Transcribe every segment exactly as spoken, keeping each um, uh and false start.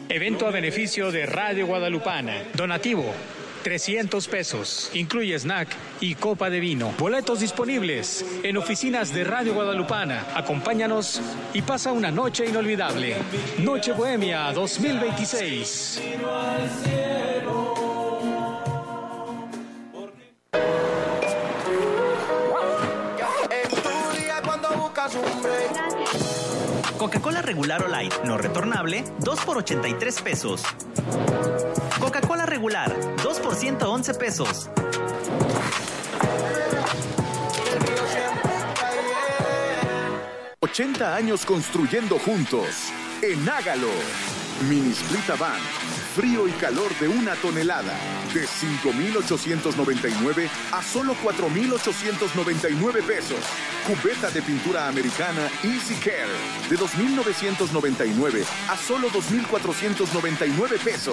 Evento a beneficio de Radio Guadalupana. Donativo, trescientos pesos. Incluye snack y copa de vino. Boletos disponibles en oficinas de Radio Guadalupana. Acompáñanos y pasa una noche inolvidable. Noche Bohemia dos mil veintiséis. Coca-Cola regular o light, no retornable, dos por ochenta y tres pesos. Coca-Cola regular, dos por ciento once pesos. ochenta años construyendo juntos. En Hágalo. Mini Split Avant. Frío y calor de una tonelada. De cinco mil ochocientos noventa y nueve a solo cuatro mil ochocientos noventa y nueve pesos. Cubeta de pintura americana Easy Care. De dos mil novecientos noventa y nueve a solo dos mil cuatrocientos noventa y nueve pesos.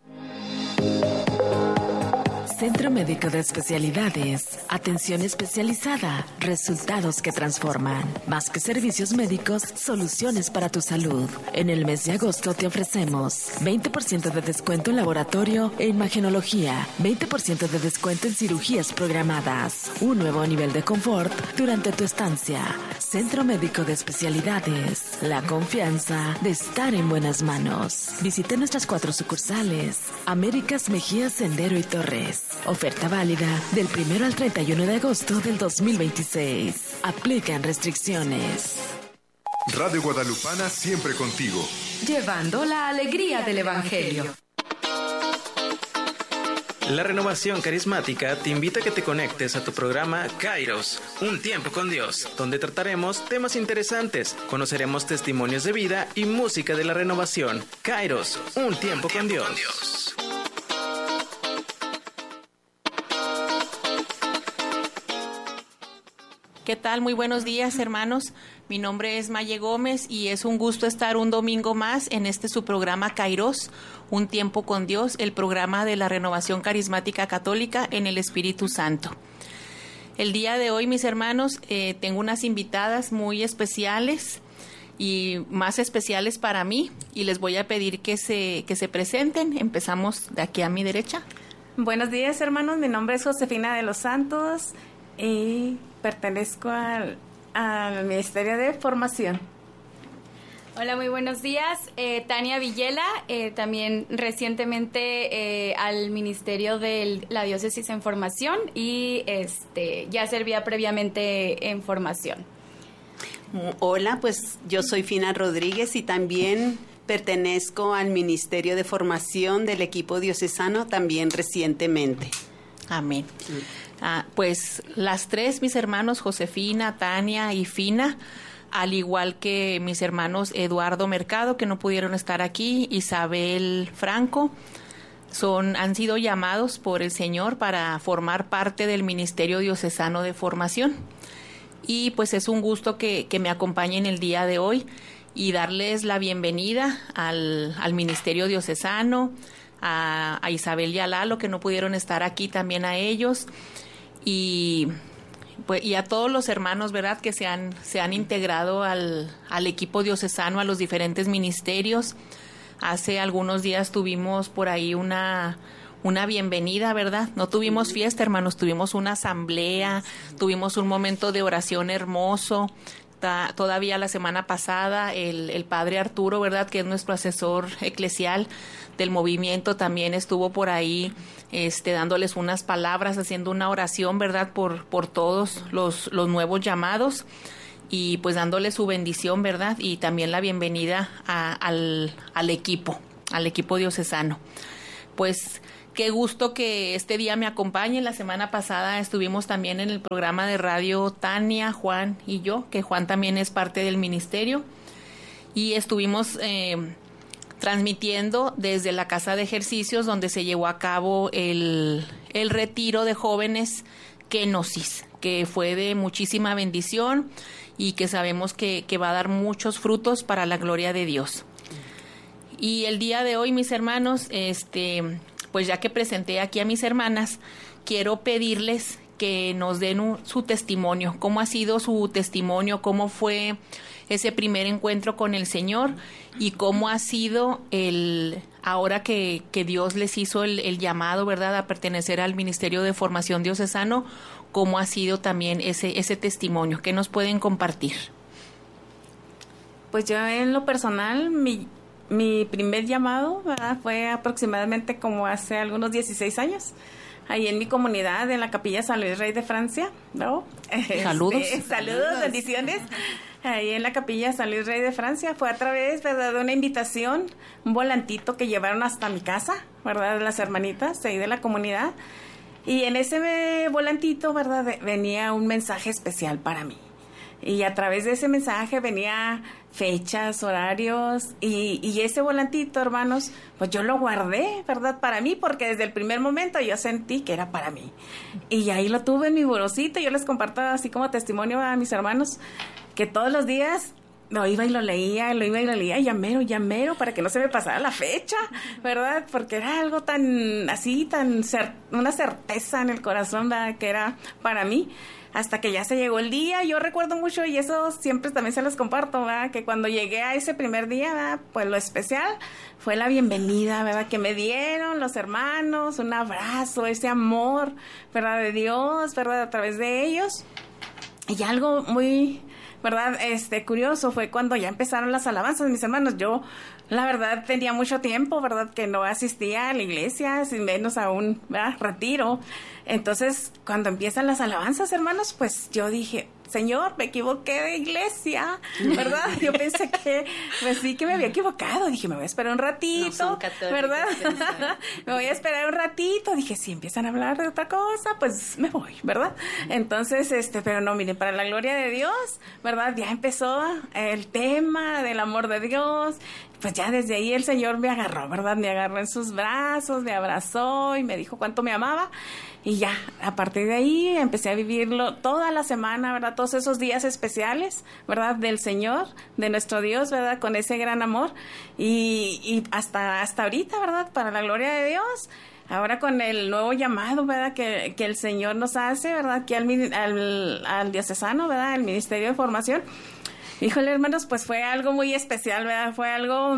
Centro Médico de Especialidades. Atención especializada. Resultados que transforman. Más que servicios médicos, soluciones para tu salud. En el mes de agosto te ofrecemos veinte por ciento de descuento en laboratorio e imagenología, veinte por ciento de descuento en cirugías programadas, un nuevo nivel de confort durante tu estancia. Centro Médico de Especialidades. La confianza de estar en buenas manos. Visite nuestras cuatro sucursales. Américas, Mejía, Sendero y Torres. Oferta válida del primero al treinta y uno de agosto del dos mil veintiséis. Aplican restricciones. Radio Guadalupana siempre contigo. Llevando la alegría del Evangelio. La Renovación Carismática te invita a que te conectes a tu programa Kairos, Un Tiempo con Dios, donde trataremos temas interesantes, conoceremos testimonios de vida y música de la renovación. Kairos, Un Tiempo con Dios. ¿Qué tal? Muy buenos días, hermanos. Mi nombre es Maye Gómez y es un gusto estar un domingo más en este su programa Kairos, Un Tiempo con Dios, el programa de la Renovación Carismática Católica en el Espíritu Santo. El día de hoy, mis hermanos, eh, tengo unas invitadas muy especiales y más especiales para mí y les voy a pedir que se, que se presenten. Empezamos de aquí a mi derecha. Buenos días, hermanos. Mi nombre es Josefina de los Santos y pertenezco al, al Ministerio de Formación. Hola, muy buenos días. Eh, Tania Villela, eh, también recientemente eh, al Ministerio de la Diócesis en Formación y este ya servía previamente en formación. Hola, pues yo soy Fina Rodríguez y también pertenezco al Ministerio de Formación del equipo diocesano también recientemente. Amén. Sí. Ah, pues las tres, mis hermanos Josefina, Tania y Fina, al igual que mis hermanos Eduardo Mercado, que no pudieron estar aquí, Isabel Franco, son, han sido llamados por el Señor para formar parte del Ministerio Diocesano de Formación. Y pues es un gusto que, que me acompañen el día de hoy y darles la bienvenida al, al Ministerio Diocesano, a, a Isabel y a Lalo, que no pudieron estar aquí, también a ellos. Y, pues, y a todos los hermanos, ¿verdad?, que se han, se han integrado al, al equipo diocesano, a los diferentes ministerios. Hace algunos días tuvimos por ahí una, una bienvenida, ¿verdad? No tuvimos fiesta, hermanos, tuvimos una asamblea, tuvimos un momento de oración hermoso. Ta, todavía la semana pasada el, el padre Arturo, ¿verdad?, que es nuestro asesor eclesial del movimiento, también estuvo por ahí este, dándoles unas palabras, haciendo una oración, ¿verdad?, por, por todos los, los nuevos llamados y pues dándoles su bendición, ¿verdad?, y también la bienvenida a, al, al equipo, al equipo diocesano. Pues qué gusto que este día me acompañen. La semana pasada estuvimos también en el programa de radio Tania, Juan y yo, que Juan también es parte del ministerio, y estuvimos eh, transmitiendo desde la casa de ejercicios donde se llevó a cabo el, el retiro de jóvenes Kenosis, que fue de muchísima bendición y que sabemos que, que va a dar muchos frutos para la gloria de Dios. Y el día de hoy, mis hermanos, este, pues ya que presenté aquí a mis hermanas, quiero pedirles que que nos den un, su testimonio, cómo ha sido su testimonio, cómo fue ese primer encuentro con el Señor y cómo ha sido el ahora que, que Dios les hizo el, el llamado, ¿verdad?, a pertenecer al Ministerio de Formación Diocesano, cómo ha sido también ese, ese testimonio. ¿Qué nos pueden compartir? Pues yo en lo personal, mi, mi primer llamado, ¿verdad?, fue aproximadamente como hace algunos dieciséis años, ahí en mi comunidad, en la Capilla San Luis Rey de Francia, ¿no? Saludos. Este, saludos, bendiciones. Ahí en la Capilla San Luis Rey de Francia fue a través, ¿verdad?, de una invitación, un volantito que llevaron hasta mi casa, ¿verdad?, las hermanitas ahí de la comunidad. Y en ese volantito, ¿verdad?, venía un mensaje especial para mí. Y a través de ese mensaje venía fechas, horarios, y, y ese volantito, hermanos, pues yo lo guardé, ¿verdad?, para mí, porque desde el primer momento yo sentí que era para mí. Y ahí lo tuve en mi burocito. Yo les comparto así como testimonio a mis hermanos, que todos los días lo iba y lo leía, lo iba y lo leía, y llamero, llamero, para que no se me pasara la fecha, ¿verdad? Porque era algo tan así, tan cer- una certeza en el corazón, ¿verdad?, que era para mí. Hasta que ya se llegó el día, yo recuerdo mucho, y eso siempre también se los comparto, ¿verdad?, que cuando llegué a ese primer día, ¿verdad?, pues lo especial fue la bienvenida, ¿verdad?, que me dieron los hermanos, un abrazo, ese amor, ¿verdad?, de Dios, ¿verdad?, a través de ellos. Y algo muy, ¿verdad?, este, curioso fue cuando ya empezaron las alabanzas, mis hermanos. Yo, la verdad, tenía mucho tiempo, ¿verdad?, que no asistía a la iglesia, sin menos a un, ¿verdad?, retiro. Entonces, cuando empiezan las alabanzas, hermanos, pues yo dije, Señor, me equivoqué de iglesia, ¿verdad? Yo pensé que, pues sí que me había equivocado. Dije, me voy a esperar un ratito, no son católicos, ¿verdad? Me voy a esperar un ratito. Dije, si empiezan a hablar de otra cosa, pues me voy, ¿verdad? Entonces, este, pero no, miren, para la gloria de Dios, ¿verdad?, ya empezó el tema del amor de Dios. Pues ya desde ahí el Señor me agarró, ¿verdad? Me agarró en sus brazos, me abrazó y me dijo cuánto me amaba. Y ya, a partir de ahí empecé a vivirlo toda la semana, ¿verdad? Todos esos días especiales, ¿verdad?, del Señor, de nuestro Dios, ¿verdad?, con ese gran amor. Y, y hasta, hasta ahorita, ¿verdad?, para la gloria de Dios. Ahora con el nuevo llamado, ¿verdad?, que, que el Señor nos hace, ¿verdad?, aquí al, al, al diocesano, ¿verdad?, el Ministerio de Formación. Híjole, hermanos, pues fue algo muy especial, ¿verdad? Fue algo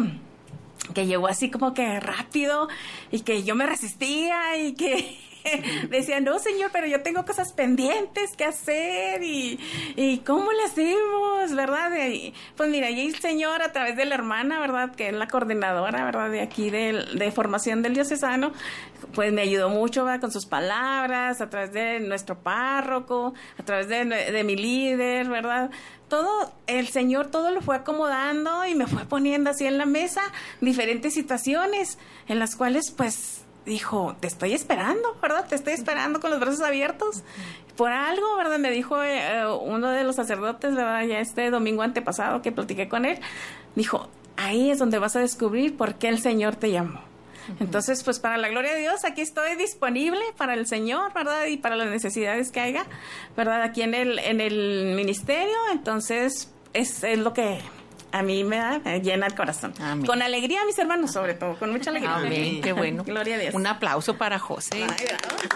que llegó así como que rápido y que yo me resistía y que decía, no, Señor, pero yo tengo cosas pendientes que hacer y, y ¿cómo le hacemos, verdad? Y, pues mira, y el Señor a través de la hermana, ¿verdad?, que es la coordinadora, ¿verdad?, de aquí de, de formación del diocesano, pues me ayudó mucho, ¿verdad?, con sus palabras, a través de nuestro párroco, a través de, de mi líder, ¿verdad? Todo, el Señor todo lo fue acomodando y me fue poniendo así en la mesa diferentes situaciones en las cuales, pues, dijo, te estoy esperando, ¿verdad? Te estoy esperando con los brazos abiertos. Por algo, ¿verdad? Me dijo eh, uno de los sacerdotes, ¿verdad?, ya este domingo antepasado que platiqué con él, dijo, ahí es donde vas a descubrir por qué el Señor te llamó. Entonces, pues para la gloria de Dios, aquí estoy disponible para el Señor, ¿verdad?, y para las necesidades que haya, ¿verdad?, aquí en el en el ministerio. Entonces, es, es lo que a mí me da, me llena el corazón. Amén. Con alegría, mis hermanos, sobre todo, con mucha alegría. Amén, qué bueno. Gloria a Dios. Un aplauso para José. Ay,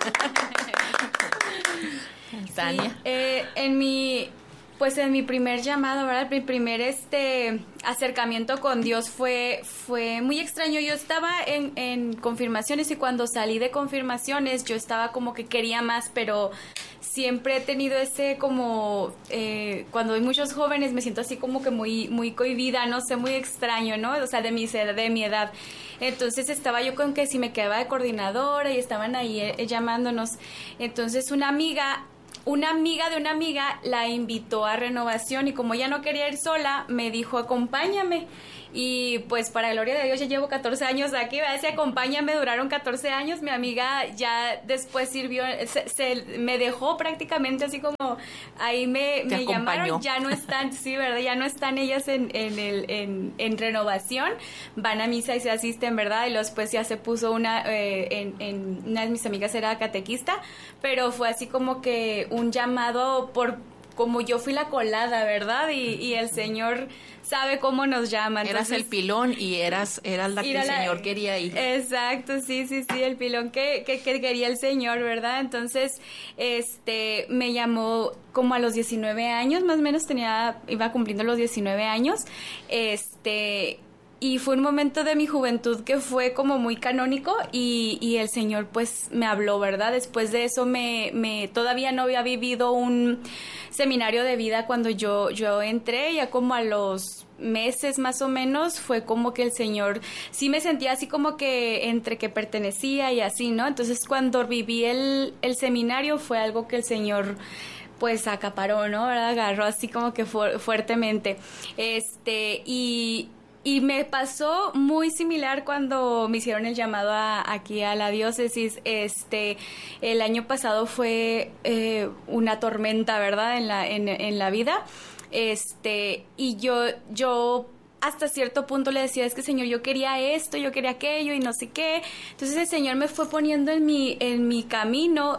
Tania. Sí, eh, en mi... Pues en mi primer llamado, ¿verdad? Mi primer este acercamiento con Dios fue, fue muy extraño. Yo estaba en, en confirmaciones y cuando salí de confirmaciones yo estaba como que quería más, pero siempre he tenido ese como, eh, cuando hay muchos jóvenes me siento así como que muy, muy cohibida, no sé, muy extraño, ¿no? O sea, de mi, de mi edad. Entonces estaba yo con que si me quedaba de coordinadora y estaban ahí eh, llamándonos. Entonces una amiga... Una amiga de una amiga la invitó a Renovación y como ella no quería ir sola, me dijo, acompáñame. Y pues para gloria de Dios ya llevo catorce años aquí, ¿verdad? Ese acompáñame duraron catorce años. Mi amiga ya después sirvió, se, se me dejó prácticamente así como ahí me, me llamaron, ya no están, sí, ¿verdad? Ya no están ellas en, en, el, en, en Renovación, van a misa y se asisten, ¿verdad? Y después ya se puso una, eh, en, en una de mis amigas era catequista, pero fue así como que un llamado por como yo fui la colada, ¿verdad? Y, y el Señor sabe cómo nos llama. Entonces, eras el pilón y eras, eras la que el Señor la, quería ir. Exacto, sí, sí, sí, el pilón que, que, que quería el Señor, ¿verdad? Entonces, este, me llamó como a los diecinueve años, más o menos tenía, iba cumpliendo los diecinueve años, este... Y fue un momento de mi juventud que fue como muy canónico y, y el Señor pues me habló, ¿verdad? Después de eso me, me todavía no había vivido un seminario de vida cuando yo, yo entré, ya como a los meses más o menos fue como que el Señor, sí me sentía así como que entre que pertenecía y así, ¿no? Entonces cuando viví el, el seminario fue algo que el Señor pues acaparó, ¿no? ¿Verdad? Agarró así como que fu- fuertemente. Este, y... Y me pasó muy similar cuando me hicieron el llamado a, aquí a la diócesis. Este, el año pasado fue eh, una tormenta, ¿verdad? En la, en, en la vida. Este, y yo, yo hasta cierto punto le decía, es que Señor, yo quería esto, yo quería aquello y no sé qué. Entonces el Señor me fue poniendo en mi, en mi camino,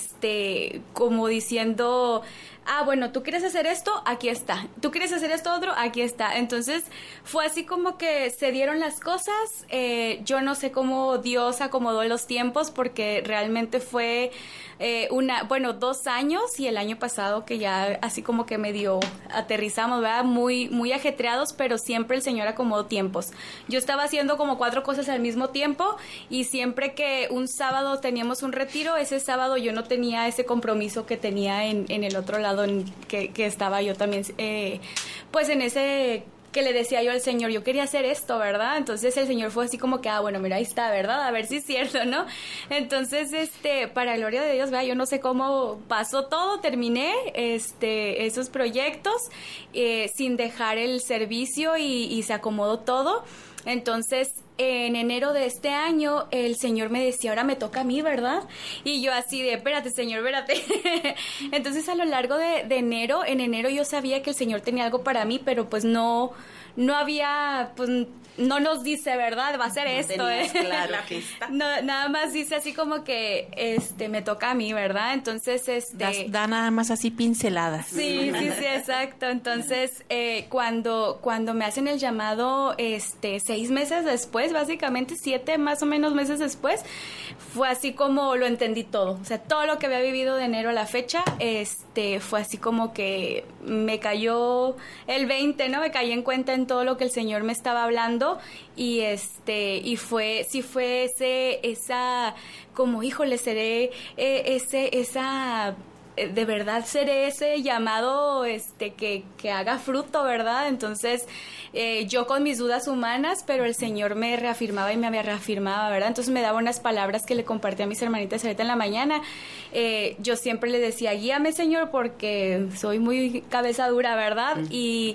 este, como diciendo, ah, bueno, tú quieres hacer esto, aquí está. Tú quieres hacer esto otro, aquí está. Entonces fue así como que se dieron las cosas. Eh, yo no sé cómo Dios acomodó los tiempos porque realmente fue eh, una, bueno, dos años y el año pasado que ya así como que medio aterrizamos, ¿verdad? Muy, muy ajetreados, pero siempre el Señor acomodó tiempos. Yo estaba haciendo como cuatro cosas al mismo tiempo y siempre que un sábado teníamos un retiro, ese sábado yo no tenía ese compromiso que tenía en, en el otro lado en que, que estaba yo también, eh, pues en ese que le decía yo al Señor, yo quería hacer esto, ¿verdad? Entonces el Señor fue así como que, ah, bueno, mira, ahí está, ¿verdad? A ver si es cierto, ¿no? Entonces, este, para gloria de Dios, ¿verdad? Yo no sé cómo pasó todo, terminé este, esos proyectos eh, sin dejar el servicio y, y se acomodó todo. Entonces, en enero de este año, el Señor me decía, ahora me toca a mí, ¿verdad? Y yo así de, espérate, Señor, espérate. Entonces, a lo largo de, de enero, en enero yo sabía que el Señor tenía algo para mí, pero pues no, no había, pues no nos dice, ¿verdad? Va a ser no esto, ¿eh? Claro que está. No, nada más dice así como que, este, me toca a mí, ¿verdad? Entonces, este... Da, da nada más así pinceladas. Sí, sí, sí, exacto. Entonces, eh, cuando, cuando me hacen el llamado, este, seis meses después, básicamente siete más o menos meses después, fue así como lo entendí todo. O sea, todo lo que había vivido de enero a la fecha, este, fue así como que me cayó el veinte, ¿no? Me caí en cuenta en todo lo que el Señor me estaba hablando y este, y fue, sí fue ese, esa, como, híjole, seré eh, ese, esa... de verdad seré ese llamado este que, que haga fruto, ¿verdad? Entonces, eh, yo con mis dudas humanas, pero el Señor me reafirmaba y me había reafirmado, ¿verdad? Entonces me daba unas palabras que le compartí a mis hermanitas ahorita en la mañana. Eh, yo siempre le decía, guíame, Señor, porque soy muy cabeza dura, ¿verdad? Mm. Y...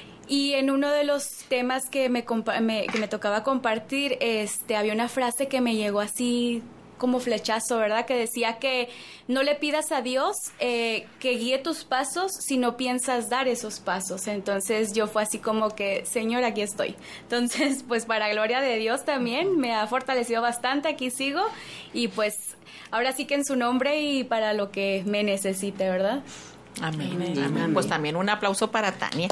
Y en uno de los temas que me, compa- me, que me tocaba compartir, este, había una frase que me llegó así como flechazo, ¿verdad? Que decía que no le pidas a Dios eh, que guíe tus pasos si no piensas dar esos pasos. Entonces yo fue así como que, Señor, aquí estoy. Entonces, pues para gloria de Dios también me ha fortalecido bastante, aquí sigo y pues ahora sí que en su nombre y para lo que me necesite, ¿verdad? Amén. Amén. Amén. Pues también un aplauso para Tania.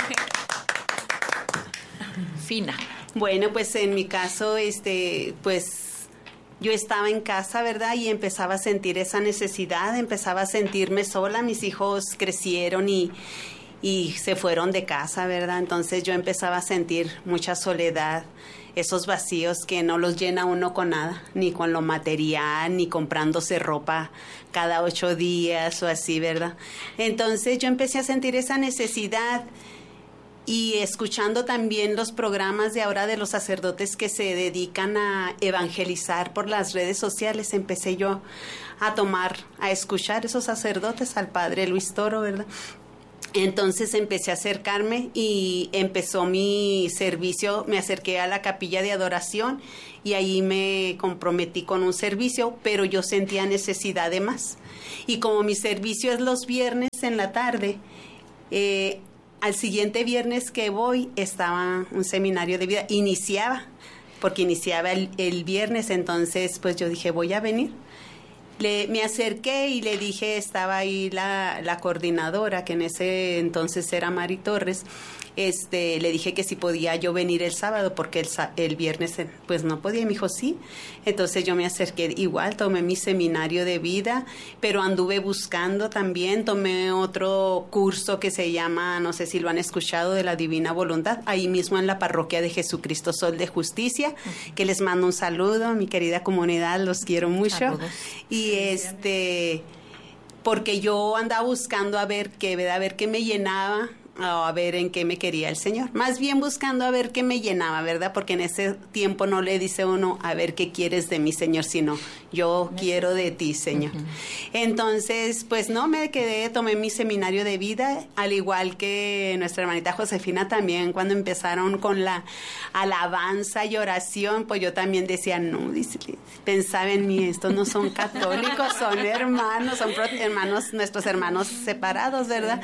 Fina. Bueno, pues en mi caso, este, pues yo estaba en casa, ¿verdad? Y empezaba a sentir esa necesidad, empezaba a sentirme sola. Mis hijos crecieron y, y se fueron de casa, ¿verdad? Entonces yo empezaba a sentir mucha soledad, esos vacíos que no los llena uno con nada, ni con lo material, ni comprándose ropa cada ocho días o así, ¿verdad? Entonces yo empecé a sentir esa necesidad. Y escuchando también los programas de ahora de los sacerdotes que se dedican a evangelizar por las redes sociales, empecé yo a tomar, a escuchar esos sacerdotes, al padre Luis Toro, ¿verdad? Entonces empecé a acercarme y empezó mi servicio, me acerqué a la capilla de adoración y ahí me comprometí con un servicio, pero yo sentía necesidad de más. Y como mi servicio es los viernes en la tarde, eh, al siguiente viernes que voy estaba un seminario de vida, iniciaba, porque iniciaba el, el viernes, entonces pues yo dije voy a venir. Le, me acerqué y le dije, estaba ahí la, la coordinadora, que en ese entonces era Mari Torres, este, le dije que si podía yo venir el sábado, porque el, el viernes pues no podía, y me dijo sí. Entonces yo me acerqué igual, tomé mi seminario de vida, pero anduve buscando también, tomé otro curso que se llama, no sé si lo han escuchado, de la Divina Voluntad, ahí mismo en la parroquia de Jesucristo Sol de Justicia, uh-huh. que les mando un saludo a mi querida comunidad, los quiero mucho. Saludos. Y este, porque yo andaba buscando a ver qué, a ver qué me llenaba, a ver en qué me quería el Señor, más bien buscando a ver qué me llenaba, ¿verdad? Porque en ese tiempo no le dice uno a ver qué quieres de mí, Señor, sino yo quiero de ti, Señor. Uh-huh. Entonces, pues no, me quedé, tomé mi seminario de vida, al igual que nuestra hermanita Josefina también, cuando empezaron con la alabanza y oración, pues yo también decía, no, dice, pensaba en mí, estos no son católicos, son hermanos, son hermanos, nuestros hermanos separados, ¿verdad?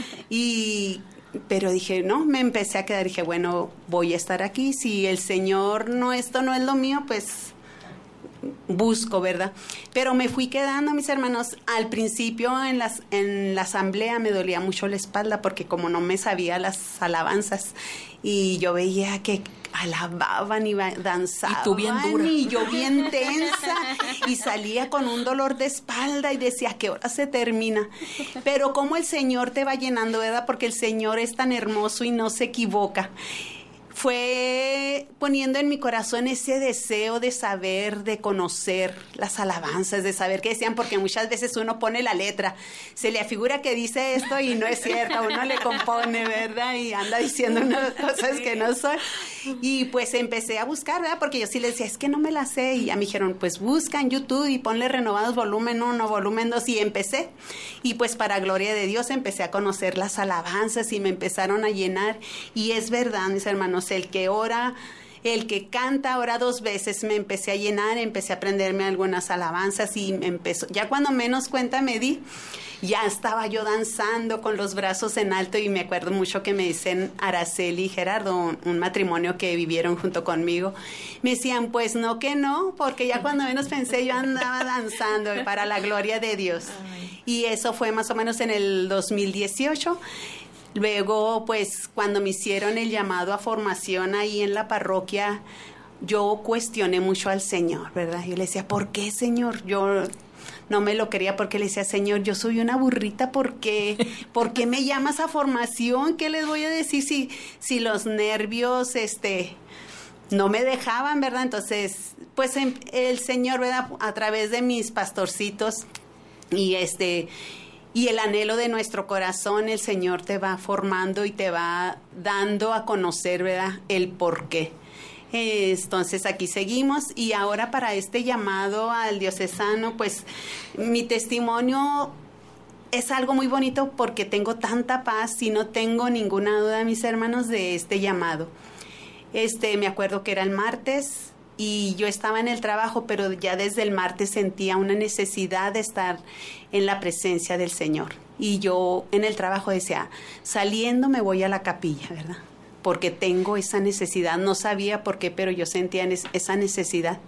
Y pero dije, no, me empecé a quedar, dije, bueno, voy a estar aquí, si el Señor no, esto no es lo mío, pues busco, ¿verdad? Pero me fui quedando, mis hermanos, al principio en las en la asamblea me dolía mucho la espalda, porque como no me sabía las alabanzas, y yo veía que alababan y danzaban, y tú bien dura, y yo bien tensa, y salía con un dolor de espalda y decía, ¿a qué hora se termina? Pero como el Señor te va llenando, ¿verdad? Porque el Señor es tan hermoso y no se equivoca. Fue poniendo en mi corazón ese deseo de saber, de conocer las alabanzas, de saber qué decían, porque muchas veces uno pone la letra, se le afigura que dice esto y no es cierto, uno le compone, ¿verdad? Y anda diciendo unas cosas que no son. Y pues empecé a buscar, ¿verdad? Porque yo sí le decía, es que no me la sé. Y ya me dijeron, pues busca en YouTube y ponle Renovados volumen uno, volumen dos, y empecé. Y pues para gloria de Dios empecé a conocer las alabanzas y me empezaron a llenar. Y es verdad, mis hermanos, el que ora, el que canta, ora dos veces, me empecé a llenar, empecé a aprenderme algunas alabanzas y me empezó, ya cuando menos cuenta me di, ya estaba yo danzando con los brazos en alto, y me acuerdo mucho que me dicen Araceli y Gerardo, un, un matrimonio que vivieron junto conmigo, me decían, pues no que no, porque ya cuando menos pensé yo andaba danzando para la gloria de Dios. Y eso fue más o menos en el dos mil dieciocho. Luego, pues, cuando me hicieron el llamado a formación ahí en la parroquia, yo cuestioné mucho al Señor, ¿verdad? Yo le decía, ¿por qué, Señor? Yo no me lo quería, porque le decía, Señor, yo soy una burrita, ¿por qué? ¿Por qué me llamas a formación? ¿Qué les voy a decir si, si los nervios, este, no me dejaban, ¿verdad? Entonces, pues, el Señor, ¿verdad? A través de mis pastorcitos y este... y el anhelo de nuestro corazón, el Señor te va formando y te va dando a conocer, ¿verdad?, el por qué. Entonces aquí seguimos, y ahora para este llamado al diocesano, pues mi testimonio es algo muy bonito, porque tengo tanta paz y no tengo ninguna duda, mis hermanos, de este llamado. Este, me acuerdo que era el martes, y yo estaba en el trabajo, pero ya desde el martes sentía una necesidad de estar en la presencia del Señor. Y yo en el trabajo decía, saliendo me voy a la capilla, ¿verdad? Porque tengo esa necesidad. No sabía por qué, pero yo sentía esa necesidad.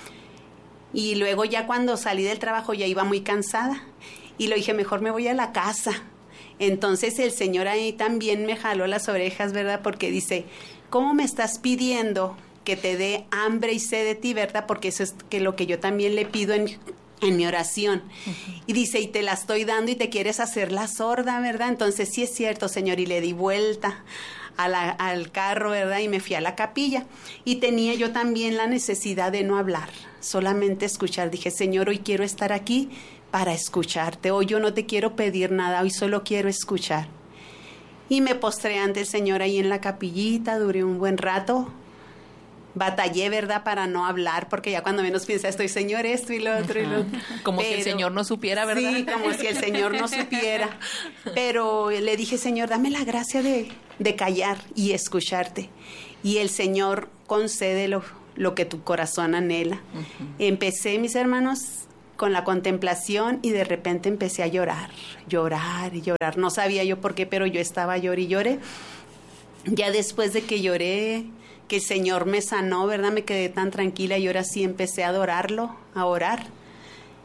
Y luego ya cuando salí del trabajo ya iba muy cansada. Y lo dije, mejor me voy a la casa. Entonces el Señor ahí también me jaló las orejas, ¿verdad? Porque dice, ¿cómo me estás pidiendo que te dé hambre y sed de ti, ¿verdad? Porque eso es que lo que yo también le pido en, en mi oración. Uh-huh. Y dice, y te la estoy dando y te quieres hacer la sorda, ¿verdad? Entonces, sí es cierto, Señor, y le di vuelta a la, al carro, ¿verdad? Y me fui a la capilla. Y tenía yo también la necesidad de no hablar, solamente escuchar. Dije, Señor, hoy quiero estar aquí para escucharte. Hoy yo no te quiero pedir nada, hoy solo quiero escuchar. Y me postré ante el Señor ahí en la capillita, duré un buen rato. Batallé, ¿verdad?, para no hablar, porque ya cuando menos piensa, estoy, Señor, esto y lo otro. Uh-huh. y lo Como Pero, si el Señor no supiera, ¿verdad? Sí, como si el Señor no supiera. Pero le dije, Señor, dame la gracia de, de callar y escucharte. Y el Señor concede lo, lo que tu corazón anhela. Uh-huh. Empecé, mis hermanos, con la contemplación, y de repente empecé a llorar, llorar y llorar. No sabía yo por qué, pero yo estaba lloré y lloré. Ya después de que lloré, que el Señor me sanó, ¿verdad? Me quedé tan tranquila, y ahora sí empecé a adorarlo, a orar.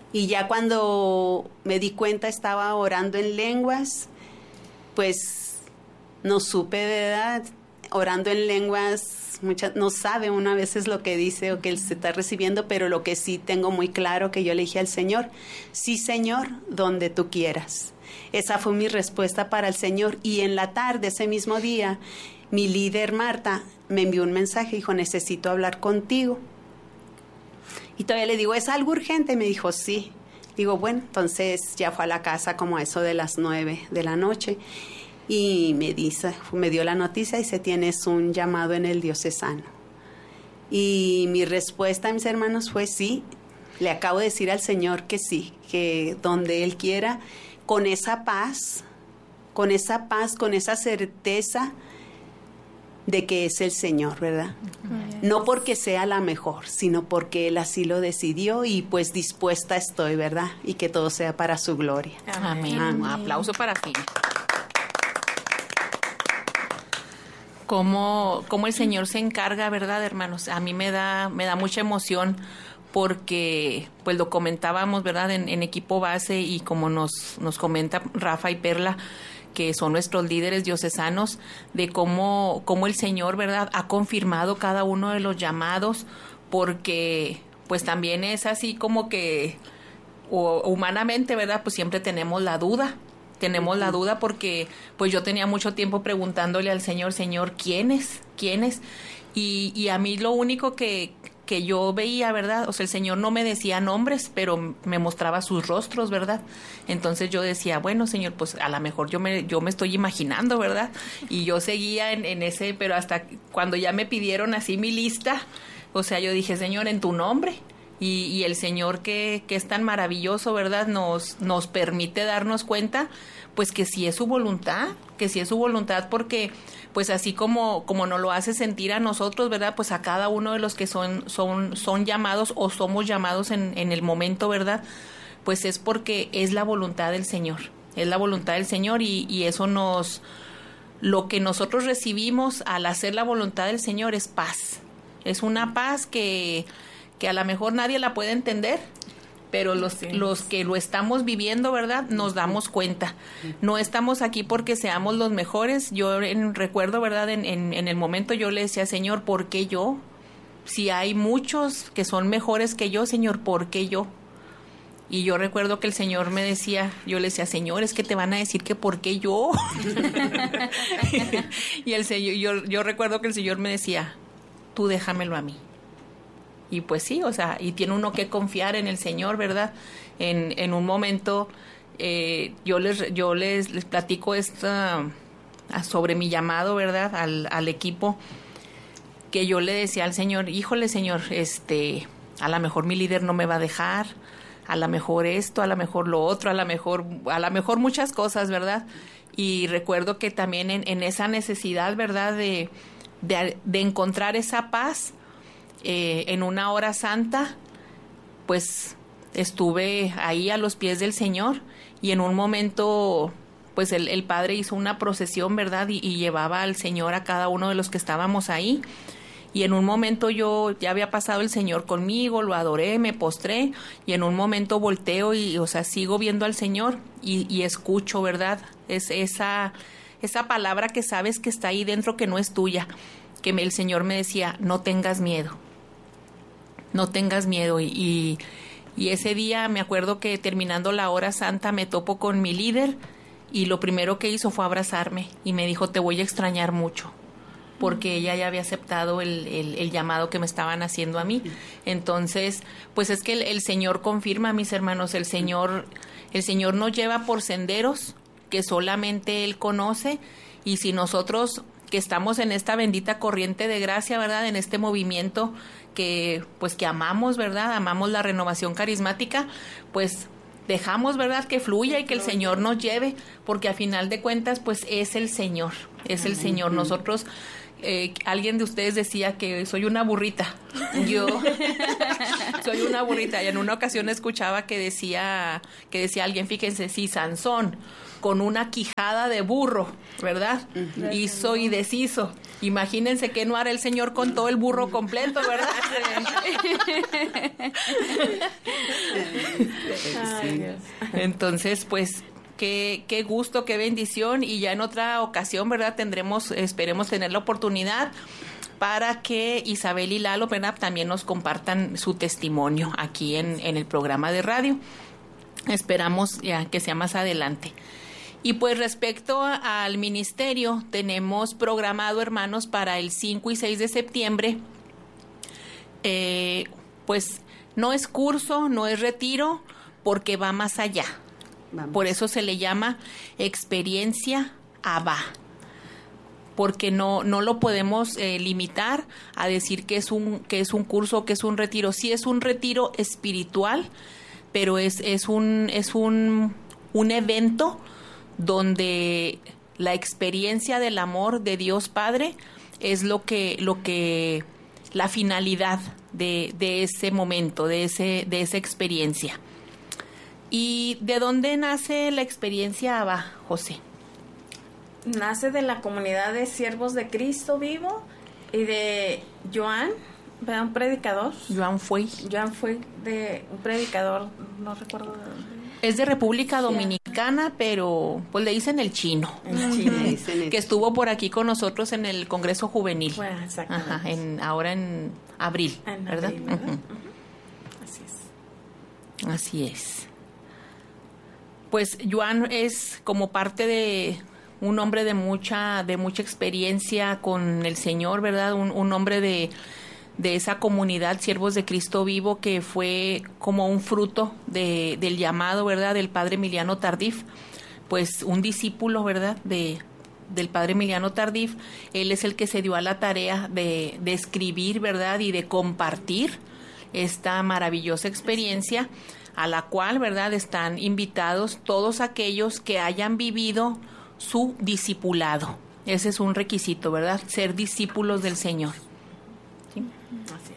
Y ya cuando me di cuenta estaba orando en lenguas, pues no supe, ¿verdad? Orando en lenguas, muchas, no sabe uno a veces lo que dice o que él se está recibiendo, pero lo que sí tengo muy claro que yo le dije al Señor, sí, Señor, donde tú quieras. Esa fue mi respuesta para el Señor. Y en la tarde, ese mismo día, mi líder Marta me envió un mensaje, dijo, necesito hablar contigo. Y todavía le digo, ¿es algo urgente? Me dijo, sí. Digo, bueno, entonces ya fue a la casa como a eso de las nueve de la noche. Y me dice, me dio la noticia y dice, tienes un llamado en el diocesano. Y mi respuesta, mis hermanos, fue sí. Le acabo de decir al Señor que sí, que donde Él quiera, con esa paz, con esa paz, con esa certeza de que es el Señor, ¿verdad? No porque sea la mejor, sino porque Él así lo decidió y pues dispuesta estoy, ¿verdad? Y que todo sea para su gloria. Amén. Amén. Un aplauso para ti. Cómo, cómo el Señor se encarga, ¿verdad, hermanos? A mí me da, me da mucha emoción porque, pues lo comentábamos, ¿verdad? En, en equipo base y como nos, nos comenta Rafa y Perla, que son nuestros líderes diocesanos, de cómo, cómo el Señor, ¿verdad?, ha confirmado cada uno de los llamados, porque pues también es así como que, o, humanamente, ¿verdad?, pues siempre tenemos la duda, tenemos uh-huh. la duda porque pues yo tenía mucho tiempo preguntándole al Señor, Señor, ¿quién es? ¿Quién es? Y, y a mí lo único que... que yo veía, ¿verdad? O sea, el Señor no me decía nombres, pero me mostraba sus rostros, ¿verdad? Entonces yo decía, bueno, Señor, pues a lo mejor yo me yo me estoy imaginando, ¿verdad? Y yo seguía en, en ese, pero hasta cuando ya me pidieron así mi lista, o sea, yo dije, Señor, en tu nombre. Y, y el Señor que, que es tan maravilloso, ¿verdad? Nos, nos permite darnos cuenta, pues que sí es su voluntad, que sí es su voluntad, porque pues así como, como nos lo hace sentir a nosotros, ¿verdad? Pues a cada uno de los que son, son, son llamados o somos llamados en, en el momento, ¿verdad? Pues es porque es la voluntad del Señor, es la voluntad del Señor y, y eso nos, lo que nosotros recibimos al hacer la voluntad del Señor es paz, es una paz que, que a lo mejor nadie la puede entender, pero los, sí. los que lo estamos viviendo, ¿verdad?, nos damos cuenta. No estamos aquí porque seamos los mejores. Yo en, recuerdo, ¿verdad?, en, en, en el momento yo le decía, Señor, ¿por qué yo? Si hay muchos que son mejores que yo, Señor, ¿por qué yo? Y yo recuerdo que el Señor me decía, yo le decía, Señor, es que te van a decir que ¿por qué yo? Y el Señor, yo, yo recuerdo que el Señor me decía, tú déjamelo a mí. Y pues sí, o sea, y tiene uno que confiar en el Señor, ¿verdad? En, en un momento eh, yo les yo les, les platico esta sobre mi llamado, ¿verdad? Al, al equipo, que yo le decía al Señor, híjole, Señor, este, a lo mejor mi líder no me va a dejar, a lo mejor esto, a lo mejor lo otro, a lo mejor, a lo mejor muchas cosas, ¿verdad? Y recuerdo que también en, en esa necesidad, ¿verdad? De, de, de encontrar esa paz, Eh, en una hora santa, pues estuve ahí a los pies del Señor y en un momento, pues el, el Padre hizo una procesión, ¿verdad? Y, y llevaba al Señor a cada uno de los que estábamos ahí. Y en un momento yo, ya había pasado el Señor conmigo, lo adoré, me postré y en un momento volteo y, o sea, sigo viendo al Señor y, y escucho, ¿verdad? Es esa, esa palabra que sabes que está ahí dentro, que no es tuya, que me, el Señor me decía, no tengas miedo. No tengas miedo. Y, y, y ese día me acuerdo que terminando la hora santa me topo con mi líder y lo primero que hizo fue abrazarme y me dijo, te voy a extrañar mucho, porque ella ya había aceptado el, el, el llamado que me estaban haciendo a mí. Entonces, pues es que el, el Señor confirma, mis hermanos, el Señor, el Señor nos lleva por senderos que solamente Él conoce, y si nosotros que estamos en esta bendita corriente de gracia, ¿verdad?, en este movimiento que pues que amamos, ¿verdad?, amamos la renovación carismática, pues dejamos, ¿verdad?, que fluya y que el Señor nos lleve, porque a final de cuentas pues es el Señor, es el Señor. Nosotros, eh, alguien de ustedes decía que soy una burrita, yo soy una burrita, y en una ocasión escuchaba que decía, que decía alguien, fíjense, sí, Sansón, con una quijada de burro, ¿verdad? Uh-huh. Hizo y deshizo. Imagínense que no hará el Señor con todo el burro completo, ¿verdad? Sí. Entonces, pues, qué, qué gusto, qué bendición. Y ya en otra ocasión, ¿verdad? Tendremos, esperemos tener la oportunidad para que Isabel y Lalo, ¿verdad?, también nos compartan su testimonio aquí en, en el programa de radio. Esperamos ya que sea más adelante. Y pues respecto a, al ministerio, tenemos programado, hermanos, para el cinco y seis de septiembre, eh, pues no es curso, no es retiro, porque va más allá. Vamos. Por eso se le llama Experiencia Abba, porque no no lo podemos eh, limitar a decir que es un que es un curso, que es un retiro. Sí es un retiro espiritual, pero es es un es un un evento donde la experiencia del amor de Dios Padre es lo que lo que la finalidad de, de ese momento, de ese de esa experiencia. ¿Y de dónde nace la experiencia Abba, José? Nace de la comunidad de siervos de Cristo vivo y de Joan, un predicador. Joan fue. Joan fue de un predicador, no recuerdo de dónde. Es de República Dominicana, pero pues le dicen el chino. El chino, dicen el que estuvo por aquí con nosotros en el Congreso Juvenil. Bueno, exactamente. Ajá, en, ahora en abril, en ¿verdad? Abril, ¿verdad? Uh-huh. Uh-huh. Así es. Así es. Pues Joan es como parte de un hombre de mucha de mucha experiencia con el Señor, ¿verdad? Un, un hombre de, de esa comunidad, Siervos de Cristo Vivo, que fue como un fruto de, del llamado, ¿verdad?, del Padre Emiliano Tardif, pues un discípulo, ¿verdad?, de, del Padre Emiliano Tardif. Él es el que se dio a la tarea de, de escribir, ¿verdad?, y de compartir esta maravillosa experiencia, a la cual, ¿verdad?, están invitados todos aquellos que hayan vivido su discipulado. Ese es un requisito, ¿verdad?, ser discípulos del Señor. ¿Sí? Así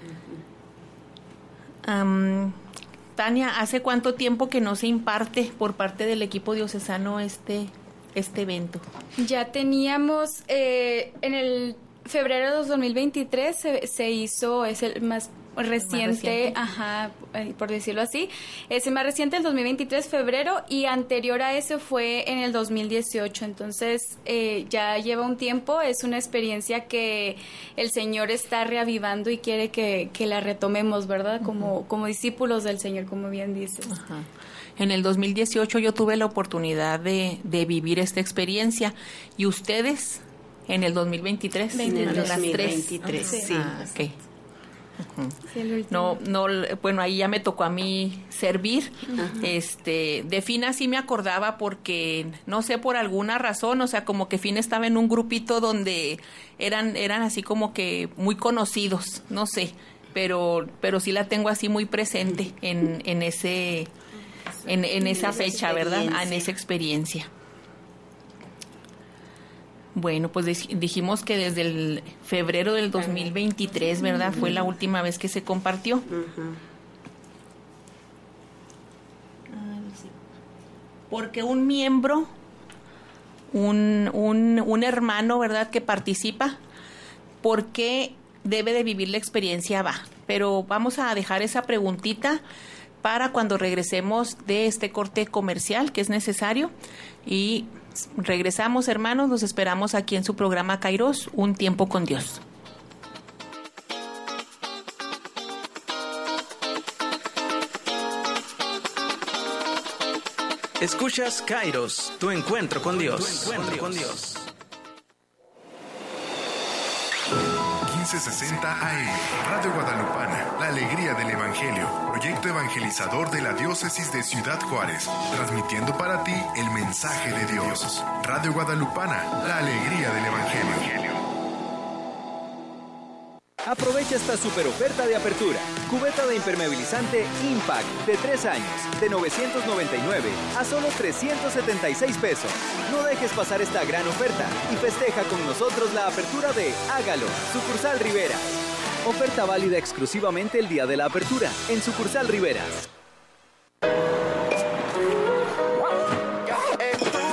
es. Um, Tania, ¿hace cuánto tiempo que no se imparte por parte del equipo diocesano este, este evento? Ya teníamos, eh, en el febrero de dos mil veintitrés se, se hizo, es el más reciente, más reciente, ajá, por decirlo así, es el más reciente, el dos mil veintitrés, febrero, y anterior a eso fue en el dos mil dieciocho, entonces eh, ya lleva un tiempo, es una experiencia que el Señor está reavivando y quiere que, que la retomemos, ¿verdad? Como, uh-huh. como discípulos del Señor, como bien dices. Ajá. En el dos mil dieciocho yo tuve la oportunidad de, de vivir esta experiencia, y ustedes en el dos mil veintitrés, en el las dos mil tres. veintitrés, sí. Ah, okay. Uh-huh. Sí, no, no, bueno, ahí ya me tocó a mí servir. Uh-huh. Este, de Fina sí me acordaba porque, no sé, por alguna razón, o sea, como que Fina estaba en un grupito donde eran, eran así como que muy conocidos, no sé, pero, pero sí la tengo así muy presente en, en ese, en, en esa fecha, ¿verdad? Ah, en esa experiencia. Bueno, pues dijimos que desde el febrero del dos mil veintitrés, ¿verdad?, fue la última vez que se compartió. Uh-huh. Porque un miembro, un, un, un hermano, ¿verdad?, que participa, ¿por qué debe de vivir la experiencia Abba? Pero vamos a dejar esa preguntita para cuando regresemos de este corte comercial que es necesario, y regresamos, hermanos, los esperamos aquí en su programa Kairos, Un Tiempo con Dios. Escuchas Kairos, tu encuentro con Dios. Tu encuentro con Dios. quince sesenta A M, Radio Guadalupana, la alegría del Evangelio, proyecto evangelizador de la diócesis de Ciudad Juárez, transmitiendo para ti el mensaje de Dios. Radio Guadalupana, la alegría del Evangelio. Aprovecha esta super oferta de apertura. Cubeta de impermeabilizante Impact de tres años, de novecientos noventa y nueve a solo trescientos setenta y seis pesos. No dejes pasar esta gran oferta y festeja con nosotros la apertura de Hágalo, Sucursal Rivera. Oferta válida exclusivamente el día de la apertura, en Sucursal Rivera.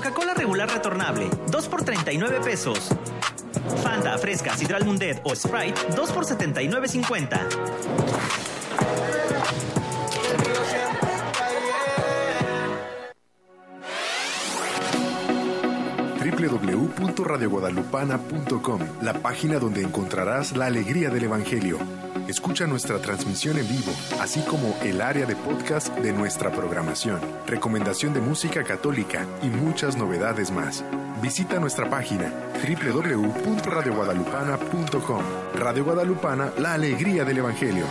Coca-Cola regular retornable, dos por treinta y nueve pesos. Fanta, Fresca, Sidral Mundet o Sprite, dos por setenta y nueve cincuenta. doble u doble u doble u punto radio guadalupana punto com, la página donde encontrarás la alegría del Evangelio. Escucha nuestra transmisión en vivo, así como el área de podcast de nuestra programación, recomendación de música católica y muchas novedades más. Visita nuestra página doble u doble u doble u punto radio guadalupana punto com. Radio Guadalupana, la alegría del Evangelio.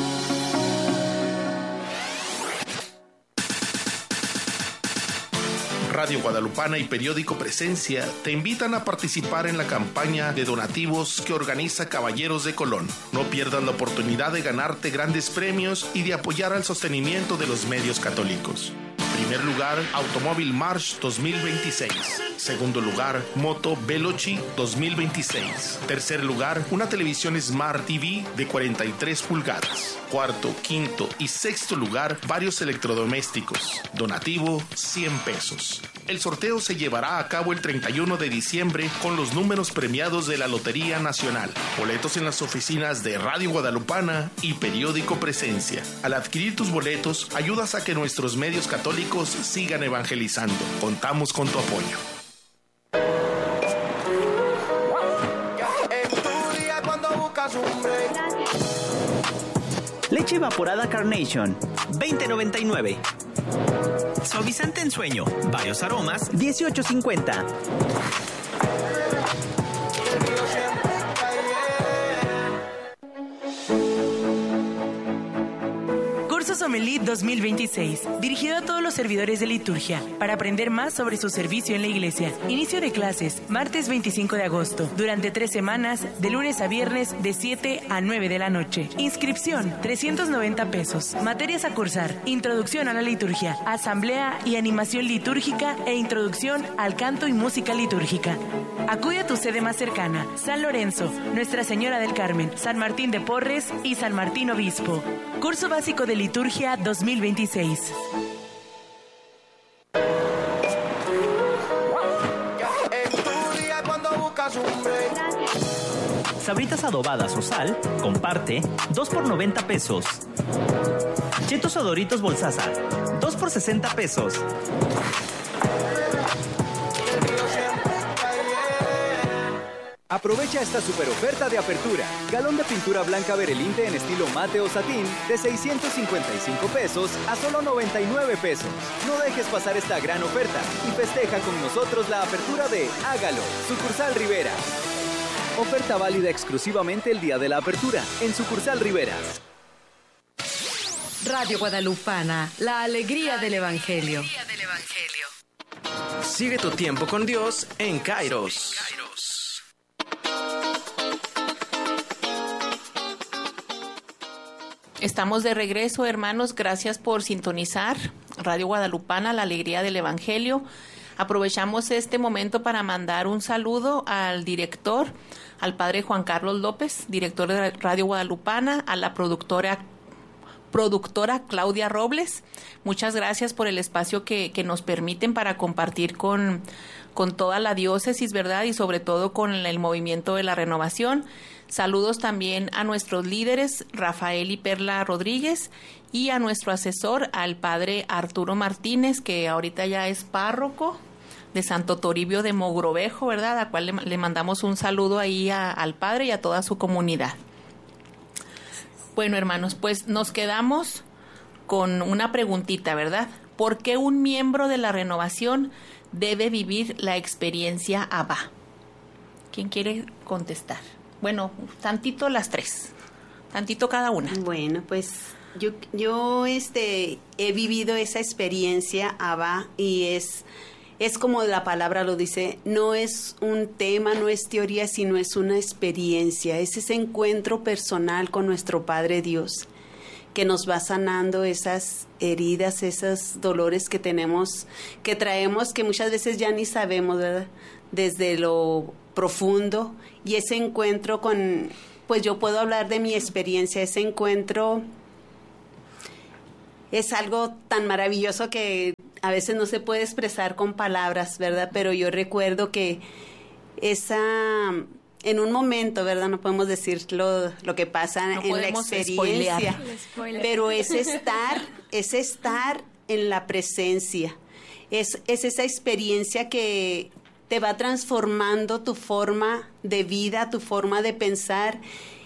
Radio Guadalupana y Periódico Presencia te invitan a participar en la campaña de donativos que organiza Caballeros de Colón. No pierdas la oportunidad de ganarte grandes premios y de apoyar al sostenimiento de los medios católicos. Primer lugar, Automóvil March dos mil veintiséis. Segundo lugar, Moto Veloci dos mil veintiséis. Tercer lugar, una televisión Smart T V de cuarenta y tres pulgadas. Cuarto, quinto y sexto lugar, varios electrodomésticos. Donativo, cien pesos. El sorteo se llevará a cabo el treinta y uno de diciembre con los números premiados de la Lotería Nacional. Boletos en las oficinas de Radio Guadalupana y Periódico Presencia. Al adquirir tus boletos, ayudas a que nuestros medios católicos sigan evangelizando. Contamos con tu apoyo. Leche evaporada Carnation, veinte noventa y nueve. Suavizante en sueño, varios aromas, dieciocho cincuenta. Curso Sommelier dos mil veintiséis, dirigido a todos los servidores de liturgia, para aprender más sobre su servicio en la iglesia. Inicio de clases, martes veinticinco de agosto, durante tres semanas, de lunes a viernes, de siete a nueve de la noche. Inscripción, trescientos noventa pesos. Materias a cursar, introducción a la liturgia, asamblea y animación litúrgica e introducción al canto y música litúrgica. Acude a tu sede más cercana, San Lorenzo, Nuestra Señora del Carmen, San Martín de Porres y San Martín Obispo. Curso básico de liturgia dos mil veintiséis. Sabritas adobadas o sal, comparte, dos por noventa pesos. Chetos o Doritos Bolsaza, dos por sesenta pesos. Aprovecha esta super oferta de apertura. Galón de pintura blanca Berelinte en estilo mate o satín de seiscientos cincuenta y cinco pesos a solo noventa y nueve pesos. No dejes pasar esta gran oferta y festeja con nosotros la apertura de Hágalo, Sucursal Rivera. Oferta válida exclusivamente el día de la apertura en Sucursal Rivera. Radio Guadalupana, la alegría del Evangelio. Sigue tu tiempo con Dios en Kairos. Estamos de regreso, hermanos. Gracias por sintonizar Radio Guadalupana, la alegría del Evangelio. Aprovechamos este momento para mandar un saludo al director, al padre Juan Carlos López, director de Radio Guadalupana, a la productora productora Claudia Robles. Muchas gracias por el espacio que, que nos permiten para compartir con, con toda la diócesis, ¿verdad? Y sobre todo con el movimiento de la renovación. Saludos también a nuestros líderes, Rafael y Perla Rodríguez, y a nuestro asesor, al padre Arturo Martínez, que ahorita ya es párroco de Santo Toribio de Mogrovejo, ¿verdad? A cual le, le mandamos un saludo ahí a, al padre y a toda su comunidad. Bueno, hermanos, pues nos quedamos con una preguntita, ¿verdad? ¿Por qué un miembro de la renovación debe vivir la experiencia Abba? ¿Quién quiere contestar? Bueno, tantito las tres, tantito cada una. Bueno, pues yo, yo este, he vivido esa experiencia Abba y es, es como la palabra lo dice, no es un tema, no es teoría, sino es una experiencia, es ese encuentro personal con nuestro Padre Dios que nos va sanando esas heridas, esos dolores que tenemos, que traemos, que muchas veces ya ni sabemos, ¿verdad? Desde lo profundo, y ese encuentro con, pues yo puedo hablar de mi experiencia, ese encuentro es algo tan maravilloso que a veces no se puede expresar con palabras, ¿verdad? Pero yo recuerdo que esa, en un momento, ¿verdad? No podemos decir lo, lo que pasa no en la experiencia, pero es estar, es estar en la presencia, es, es esa experiencia que te va transformando tu forma de vida, tu forma de pensar,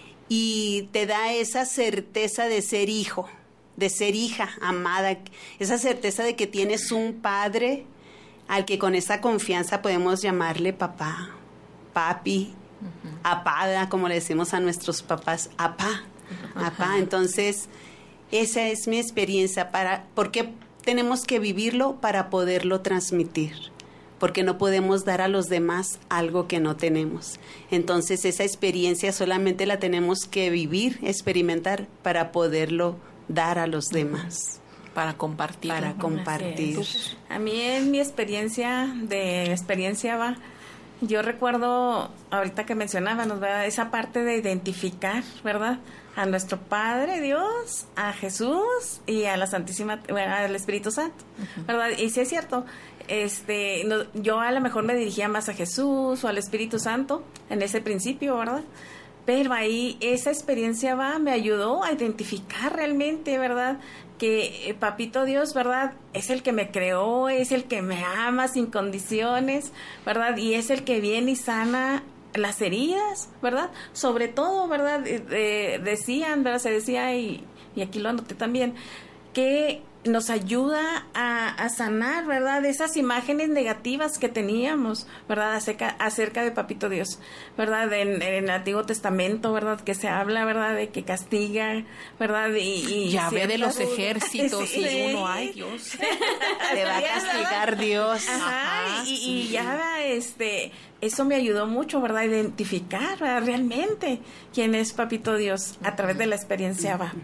y te da esa certeza de ser hijo, de ser hija amada, esa certeza de que tienes un padre al que con esa confianza podemos llamarle papá, papi, uh-huh. apada, como le decimos a nuestros papás, apá, uh-huh. apá. Entonces, esa es mi experiencia. Para, ¿por qué tenemos que vivirlo? Para poderlo transmitir. Porque no podemos dar a los demás algo que no tenemos. Entonces, esa experiencia solamente la tenemos que vivir, experimentar, para poderlo dar a los demás. Para compartir. Para compartir. A mí, en mi experiencia, de experiencia va, yo recuerdo, ahorita que mencionábamos, ¿verdad? Esa parte de identificar, ¿verdad? A nuestro Padre Dios, a Jesús y a la Santísima, bueno, al Espíritu Santo, uh-huh. ¿verdad? Y sí es cierto, este, no, yo a lo mejor me dirigía más a Jesús o al Espíritu Santo en ese principio, ¿verdad? Pero ahí esa experiencia va, me ayudó a identificar realmente, ¿verdad? Que eh, Papito Dios, ¿verdad? Es el que me creó, es el que me ama sin condiciones, ¿verdad? Y es el que viene y sana las heridas, ¿verdad? Sobre todo, ¿verdad? Eh, eh, decían, ¿verdad? Se decía, y, y aquí lo anoté también, que nos ayuda a, a sanar, ¿verdad? Esas imágenes negativas que teníamos, ¿verdad? Acerca, acerca de Papito Dios, ¿verdad? En, en el Antiguo Testamento, ¿verdad? Que se habla, ¿verdad? De que castiga, ¿verdad? Y, y Yahvé de los ejércitos, sí, y uno, ay, Dios. Te va a castigar Dios. Ajá, Ajá y, sí. y ya, este, eso me ayudó mucho, ¿verdad? A identificar, ¿verdad? Realmente quién es Papito Dios a través de la experiencia, va.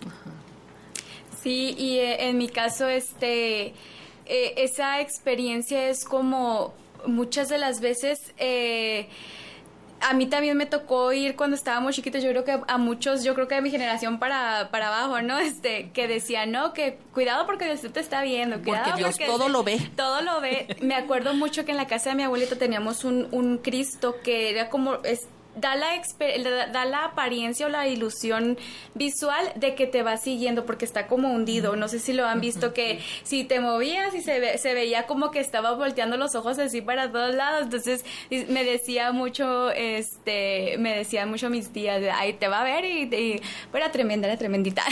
Sí, y eh, en mi caso, este, eh, esa experiencia es como muchas de las veces, eh, a mí también me tocó ir cuando estábamos chiquitos, yo creo que a muchos, yo creo que de mi generación para, para abajo, ¿no? Este, que decían, no, que cuidado porque Dios te está viendo, cuidado porque Dios porque todo lo ve. Todo lo ve. Me acuerdo mucho que en la casa de mi abuelita teníamos un, un Cristo que era como... Es, Da la, exper- da la apariencia o la ilusión visual de que te va siguiendo porque está como hundido. No sé si lo han visto, que si te movías y se, ve- se veía como que estaba volteando los ojos así para todos lados. Entonces me decía mucho, este, me decían mucho mis tías, ahí te va a ver y, y pues era tremenda, era tremendita.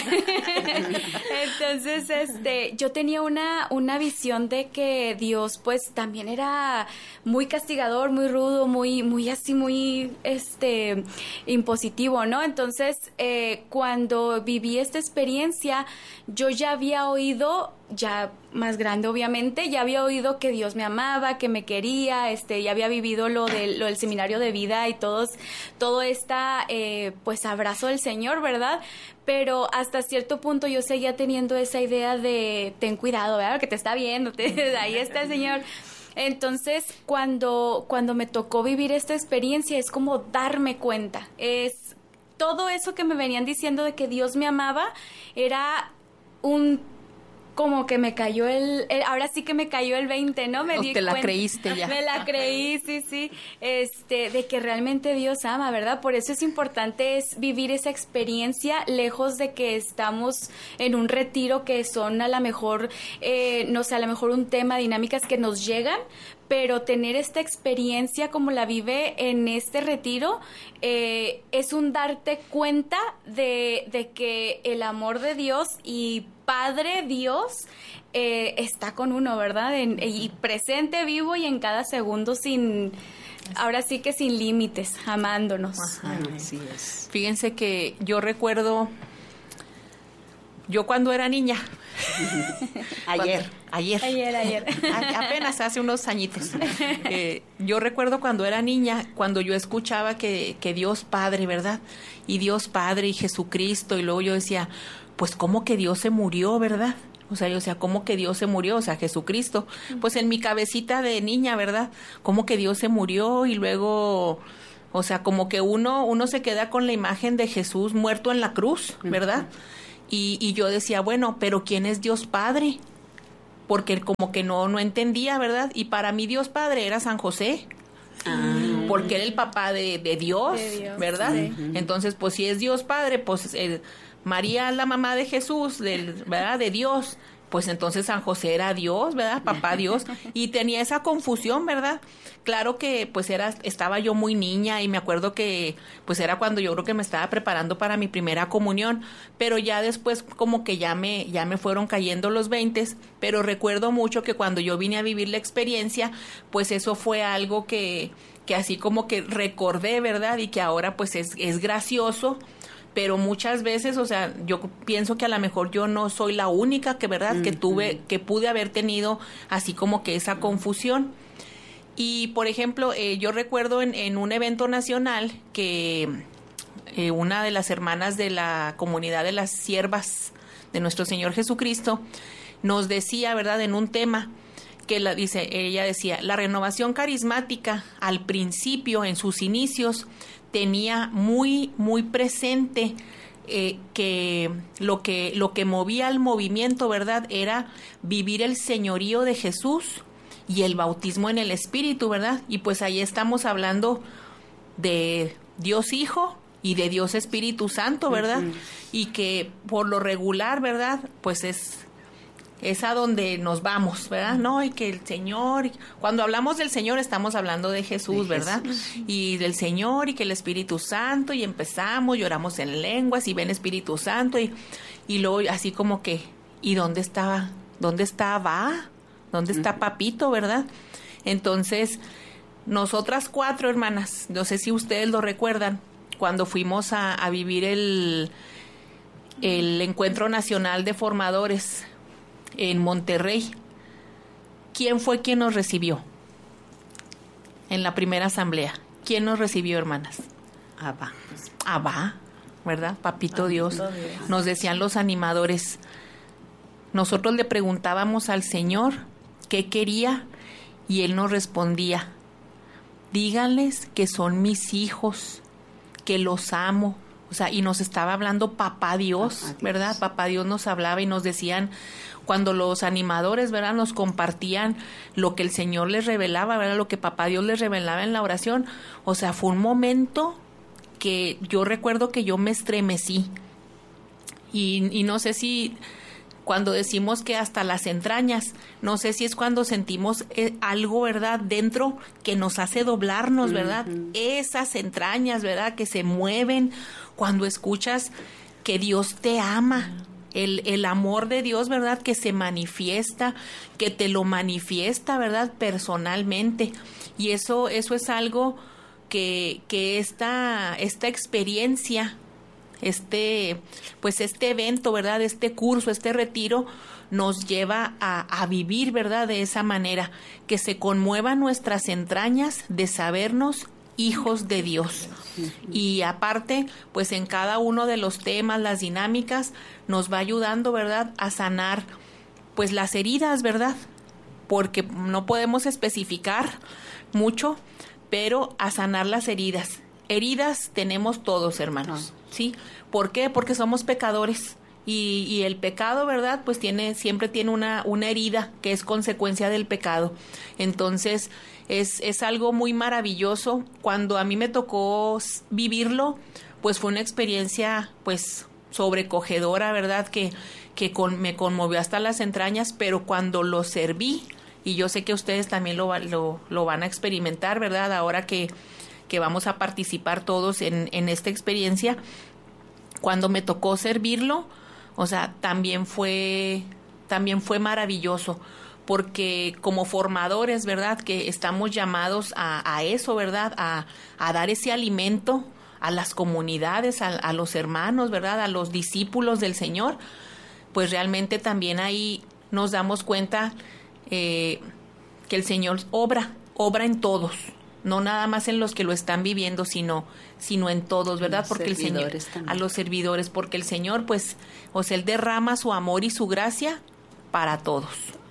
Entonces, este, yo tenía una, una visión de que Dios pues también era muy castigador, muy rudo, muy, muy así, muy... Es, este impositivo, ¿no? Entonces, eh, cuando viví esta experiencia, yo ya había oído, ya más grande obviamente, ya había oído que Dios me amaba, que me quería, este, ya había vivido lo, de, lo del seminario de vida y todos, todo esta, eh, pues, abrazo del Señor, ¿verdad? Pero hasta cierto punto yo seguía teniendo esa idea de, ten cuidado, ¿verdad? Que te está viendo, te, ahí está el Señor. Entonces, cuando, cuando me tocó vivir esta experiencia, es como darme cuenta. Es todo eso que me venían diciendo de que Dios me amaba, era un... como que me cayó el, el... Ahora sí que me cayó el veinte, ¿no? Me o di te la cuenta, creíste ya. Me la creí, sí, sí. Este, de que realmente Dios ama, ¿verdad? Por eso es importante es vivir esa experiencia lejos de que estamos en un retiro que son a lo mejor, eh, no sé, a lo mejor un tema, dinámicas que nos llegan, pero tener esta experiencia como la vive en este retiro eh, es un darte cuenta de, de que el amor de Dios y Padre Dios eh, está con uno, ¿verdad? En, y presente, vivo y en cada segundo sin... Ahora sí que sin límites, amándonos. Ajá, así es. Fíjense que yo recuerdo... Yo cuando era niña... Ayer. Cuando, ayer. Ayer, ayer. A, apenas hace unos añitos. Eh, yo recuerdo cuando era niña, cuando yo escuchaba que, que Dios Padre, ¿verdad? Y Dios Padre y Jesucristo, y luego yo decía, pues ¿cómo que Dios se murió, verdad? O sea, yo decía, ¿cómo que Dios se murió? O sea, Jesucristo. Pues en mi cabecita de niña, ¿verdad? ¿Cómo que Dios se murió? Y luego... O sea, como que uno, uno se queda con la imagen de Jesús muerto en la cruz, ¿verdad? Y, y yo decía, bueno, pero ¿quién es Dios Padre? Porque como que no, no entendía, ¿verdad? Y para mí Dios Padre era San José. Ah. Porque era el papá de, de, Dios, de Dios, ¿verdad? Sí. Entonces, pues si es Dios Padre, pues eh, María es la mamá de Jesús, del, ¿verdad? De Dios. Pues entonces San José era Dios, ¿verdad? Papá Dios. Y tenía esa confusión, ¿verdad? Claro que pues era, estaba yo muy niña y me acuerdo que pues era cuando yo creo que me estaba preparando para mi primera comunión, pero ya después como que ya me, ya me fueron cayendo los veintes, pero recuerdo mucho que cuando yo vine a vivir la experiencia, pues eso fue algo que, que así como que recordé, ¿verdad? Y que ahora pues es, es gracioso. Pero muchas veces, o sea, yo pienso que a lo mejor yo no soy la única que, ¿verdad?, mm-hmm. que tuve, que pude haber tenido así como que esa confusión. Y, por ejemplo, eh, yo recuerdo en, en un evento nacional que eh, una de las hermanas de la comunidad de las siervas de nuestro Señor Jesucristo nos decía, ¿verdad?, en un tema que la, dice, ella decía, la renovación carismática al principio, en sus inicios, tenía muy, muy presente eh, que lo que lo que movía al movimiento, ¿verdad?, era vivir el señorío de Jesús y el bautismo en el Espíritu, ¿verdad? Y pues ahí estamos hablando de Dios Hijo y de Dios Espíritu Santo, ¿verdad? Uh-huh. Y que por lo regular, ¿verdad?, pues es... es a donde nos vamos, ¿verdad? No, y que el Señor, cuando hablamos del Señor estamos hablando de Jesús, de ¿verdad? Jesús. Y del Señor y que el Espíritu Santo, y empezamos, lloramos en lenguas y ven Espíritu Santo y, y luego así como que, ¿y dónde estaba? ¿Dónde estaba? ¿Dónde está papito, verdad? Entonces, nosotras cuatro hermanas, no sé si ustedes lo recuerdan, cuando fuimos a, a vivir el, el Encuentro Nacional de Formadores en Monterrey, ¿quién fue quien nos recibió en la primera asamblea? ¿Quién nos recibió, hermanas? Abba. Abba, ¿verdad? Papito Dios. Dios. Nos decían los animadores. Nosotros le preguntábamos al Señor qué quería y Él nos respondía, díganles que son mis hijos, que los amo. O sea, y nos estaba hablando Papá Dios, Papá Dios, ¿verdad? Papá Dios nos hablaba y nos decían, cuando los animadores, ¿verdad?, nos compartían lo que el Señor les revelaba, ¿verdad?, lo que Papá Dios les revelaba en la oración. O sea, fue un momento que yo recuerdo que yo me estremecí. Y, y no sé si cuando decimos que hasta las entrañas, no sé si es cuando sentimos eh, algo, ¿verdad?, dentro que nos hace doblarnos, ¿verdad? Uh-huh. Esas entrañas, ¿verdad?, que se mueven cuando escuchas que Dios te ama. El, el amor de Dios, ¿verdad?, que se manifiesta, que te lo manifiesta, ¿verdad?, personalmente. Y eso, eso es algo que, que esta, esta experiencia, este, pues este evento, ¿verdad?, este curso, este retiro, nos lleva a, a vivir, ¿verdad?, de esa manera, que se conmuevan nuestras entrañas de sabernos hijos de Dios. Y aparte, pues en cada uno de los temas, las dinámicas, nos va ayudando, ¿verdad?, a sanar, pues las heridas, ¿verdad? Porque no podemos especificar mucho, pero a sanar las heridas. Heridas tenemos todos, hermanos, ¿sí? ¿Por qué? Porque somos pecadores. Y, y el pecado, ¿verdad?, pues tiene, siempre tiene una, una herida que es consecuencia del pecado. Entonces, es, es algo muy maravilloso. Cuando a mí me tocó vivirlo, pues fue una experiencia, pues, sobrecogedora, ¿verdad?, que, que con, me conmovió hasta las entrañas, pero cuando lo serví, y yo sé que ustedes también lo, lo, lo van a experimentar, ¿verdad?, ahora que, que vamos a participar todos en, en esta experiencia, cuando me tocó servirlo, o sea, también fue, también fue maravilloso, porque como formadores, ¿verdad?, que estamos llamados a, a eso, ¿verdad?, a, a dar ese alimento a las comunidades, a, a los hermanos, ¿verdad?, a los discípulos del Señor, pues realmente también ahí nos damos cuenta eh, que el Señor obra, obra en todos, no nada más en los que lo están viviendo, sino, sino en todos, ¿verdad? Porque el Señor, también. A los servidores, porque el Señor, pues, o sea, Él derrama su amor y su gracia para todos.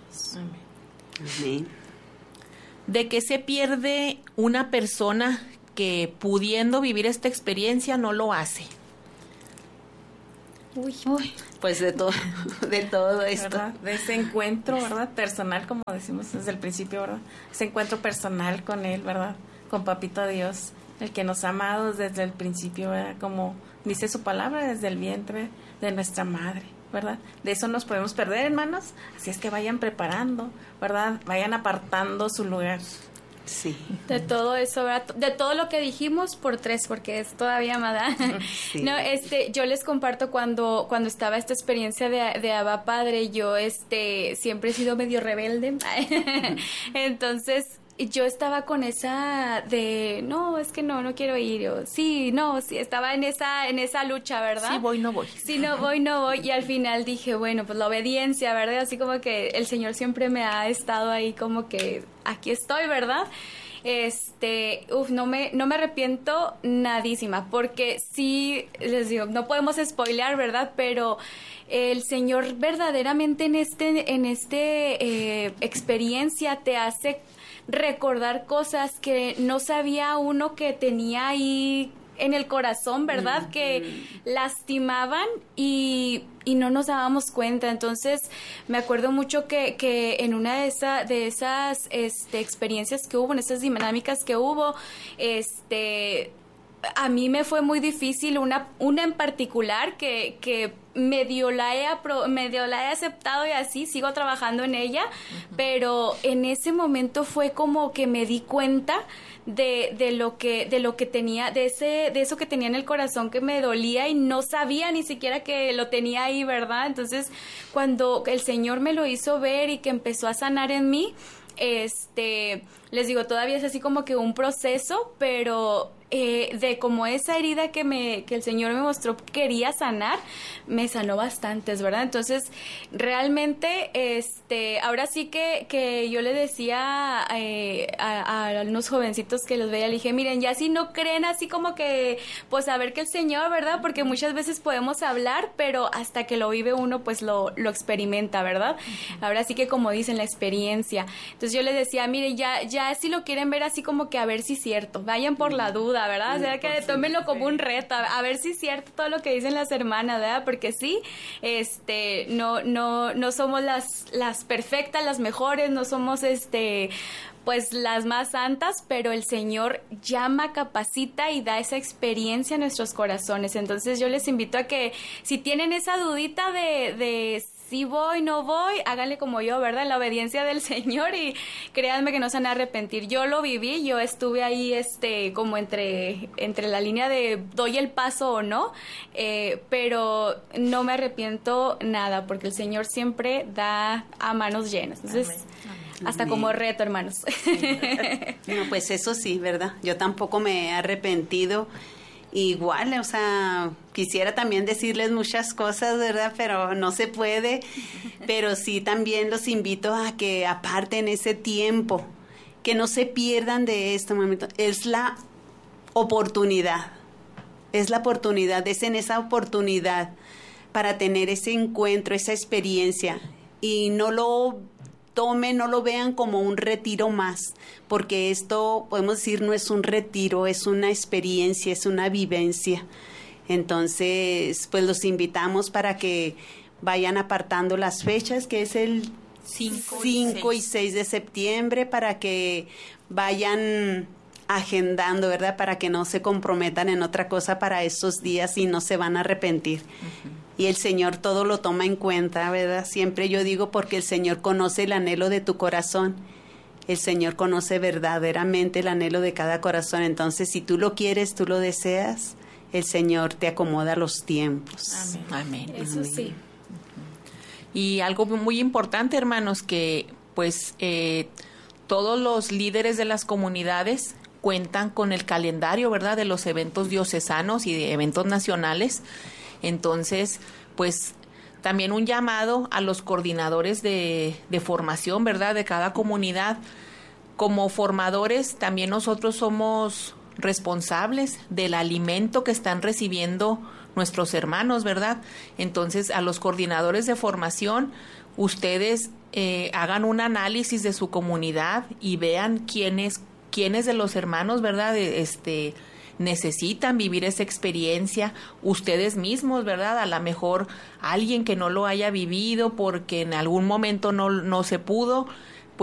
Amén. ¿De qué se pierde una persona que pudiendo vivir esta experiencia no lo hace? Uy, uy. Pues de todo, de todo esto. ¿Verdad? De ese encuentro, ¿verdad? Personal, como decimos desde el principio, ¿verdad? Ese encuentro personal con Él, ¿verdad? Con Papito Dios, el que nos ha amado desde el principio, ¿verdad? Como dice su palabra, desde el vientre de nuestra madre, ¿verdad? De eso nos podemos perder, hermanos. Así es que vayan preparando, ¿verdad? Vayan apartando su lugar. Sí. De todo eso, ¿verdad? De todo lo que dijimos por tres, porque es todavía más. Sí. No, este, yo les comparto cuando, cuando estaba esta experiencia de, de Abba Padre, yo, este, siempre he sido medio rebelde. Entonces, yo estaba con esa de, no, es que no, no quiero ir, o sí, no, sí, estaba en esa, en esa lucha, ¿verdad? Sí, voy, no voy. Sí, no voy, no voy, y al final dije, bueno, pues la obediencia, ¿verdad? Así como que el Señor siempre me ha estado ahí como que, aquí estoy, ¿verdad? Este, uf, no me, no me arrepiento nadísima, porque sí, les digo, no podemos spoilear, ¿verdad? Pero el Señor verdaderamente en este, en este eh, experiencia te hace recordar cosas que no sabía uno que tenía ahí en el corazón, ¿verdad? Mm-hmm. Que lastimaban y, y no nos dábamos cuenta. Entonces, me acuerdo mucho que, que en una de, esa, de esas este, experiencias que hubo, en esas dinámicas que hubo, este... a mí me fue muy difícil una, una en particular que, que medio la, he apro- medio la he aceptado y así sigo trabajando en ella, uh-huh. Pero en ese momento fue como que me di cuenta de, de lo que de lo que tenía, de ese de eso que tenía en el corazón que me dolía y no sabía ni siquiera que lo tenía ahí, ¿verdad? Entonces, cuando el Señor me lo hizo ver y que empezó a sanar en mí, este, les digo, todavía es así como que un proceso, pero eh, de como esa herida que me que el Señor me mostró quería sanar, me sanó bastantes, ¿verdad? Entonces, realmente, este, ahora sí que, que yo le decía eh, a, a unos jovencitos que los veía, le dije, miren, ya si no creen así como que, pues a ver que el Señor, ¿verdad? Porque muchas veces podemos hablar, pero hasta que lo vive uno, pues lo, lo experimenta, ¿verdad? Uh-huh. Ahora sí que como dicen, la experiencia. Entonces yo les decía, miren, ya, ya si lo quieren ver así como que a ver si es cierto, vayan por la duda, ¿verdad? O sea, que tómenlo como un reto, a ver si es cierto todo lo que dicen las hermanas, ¿verdad? Porque sí, este, no, no, no somos las, las perfectas, las mejores, no somos, este, pues las más santas, pero el Señor llama, capacita y da esa experiencia a nuestros corazones. Entonces yo les invito a que si tienen esa dudita de, de si voy, no voy, háganle como yo, ¿verdad? En la obediencia del Señor y créanme que no se van a arrepentir. Yo lo viví, yo estuve ahí este como entre, entre la línea de doy el paso o no, eh, pero no me arrepiento nada porque el Señor siempre da a manos llenas. Entonces, Amén. Hasta Amén. Como reto, hermanos. No, pues eso sí, ¿verdad? Yo tampoco me he arrepentido. Igual, o sea, quisiera también decirles muchas cosas, ¿verdad? Pero no se puede. Pero sí también los invito a que aparten ese tiempo, que no se pierdan de este momento. Es la oportunidad, es la oportunidad, es en esa oportunidad para tener ese encuentro, esa experiencia. Y no lo tomen, no lo vean como un retiro más, porque esto, podemos decir, no es un retiro, es una experiencia, es una vivencia. Entonces, pues los invitamos para que vayan apartando las fechas, que es el cinco y seis de septiembre, para que vayan agendando, ¿verdad? Para que no se comprometan en otra cosa para esos días y no se van a arrepentir. Uh-huh. Y el Señor todo lo toma en cuenta, ¿verdad? Siempre yo digo, porque el Señor conoce el anhelo de tu corazón. El Señor conoce verdaderamente el anhelo de cada corazón. Entonces, si tú lo quieres, tú lo deseas, el Señor te acomoda los tiempos. Amén. Amén. Eso sí. Y algo muy importante, hermanos, que pues eh, todos los líderes de las comunidades cuentan con el calendario, ¿verdad?, de los eventos diocesanos y de eventos nacionales. Entonces, pues también un llamado a los coordinadores de, de formación, ¿verdad?, de cada comunidad. Como formadores, también nosotros somos responsables del alimento que están recibiendo nuestros hermanos, ¿verdad? Entonces, a los coordinadores de formación, ustedes eh, hagan un análisis de su comunidad y vean quiénes, quiénes de los hermanos, ¿verdad?, este necesitan vivir esa experiencia ustedes mismos, ¿verdad? A lo mejor alguien que no lo haya vivido porque en algún momento no, no se pudo,